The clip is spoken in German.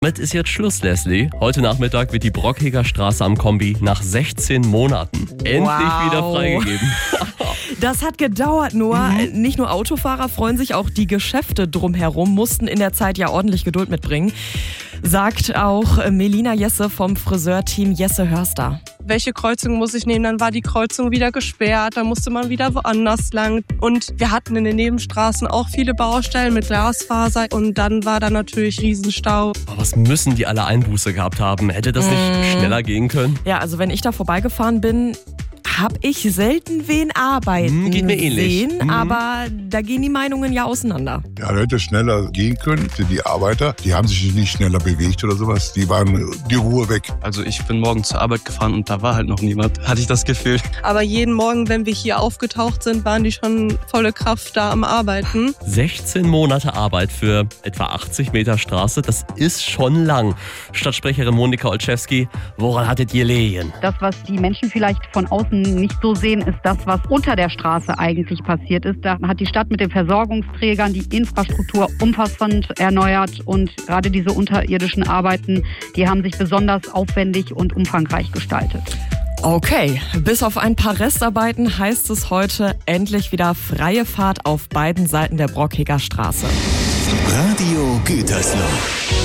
Damit ist jetzt Schluss, Leslie. Heute Nachmittag wird die Brockheger Straße am Kombi nach 16 Monaten endlich wieder freigegeben. Das hat gedauert nur. Nicht nur Autofahrer freuen sich, auch die Geschäfte drumherum mussten in der Zeit ja ordentlich Geduld mitbringen. Sagt auch Melina Jesse vom Friseurteam Jesse Hörster. Welche Kreuzung muss ich nehmen? Dann war die Kreuzung wieder gesperrt, dann musste man wieder woanders lang. Und wir hatten in den Nebenstraßen auch viele Baustellen mit Glasfaser und dann war da natürlich Riesenstau. Aber was müssen die alle Einbuße gehabt haben? Hätte das nicht schneller gehen können? Ja, also wenn ich da vorbeigefahren bin, habe ich selten wen arbeiten geht mir ähnlich. sehen, aber da gehen die Meinungen ja auseinander. Ja, da hätte schneller gehen können. Die Arbeiter, die haben sich nicht schneller bewegt oder sowas. Die waren die Ruhe weg. Also ich bin morgen zur Arbeit gefahren und da war halt noch niemand, hatte ich das Gefühl. Aber jeden Morgen, wenn wir hier aufgetaucht sind, waren die schon volle Kraft da am Arbeiten. 16 Monate Arbeit für etwa 80 Meter Straße, das ist schon lang. Stadtsprecherin Monika Olszewski, woran hattet ihr gelegen? Das, was die Menschen vielleicht von außen nicht so sehen, ist das, was unter der Straße eigentlich passiert ist. Da hat die Stadt mit den Versorgungsträgern die Infrastruktur umfassend erneuert und gerade diese unterirdischen Arbeiten, die haben sich besonders aufwendig und umfangreich gestaltet. Okay, bis auf ein paar Restarbeiten heißt es heute endlich wieder freie Fahrt auf beiden Seiten der Brockheger Straße. Radio Gütersloh.